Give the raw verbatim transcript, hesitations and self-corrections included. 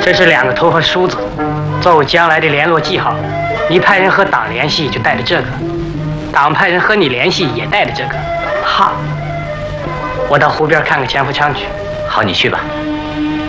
这是两个头和梳子，作为将来的联络记号。你派人和党联系就带着这个，党派人和你联系也带着这个。 好， 我到湖边看看潜伏枪去。 好，你去吧。